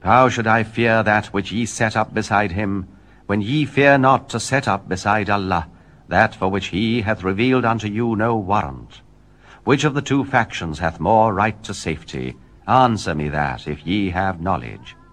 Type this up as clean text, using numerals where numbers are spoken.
How should I fear that which ye set up beside him, when ye fear not to set up beside Allah that for which he hath revealed unto you no warrant? Which of the two factions hath more right to safety? Answer me that, if ye have knowledge.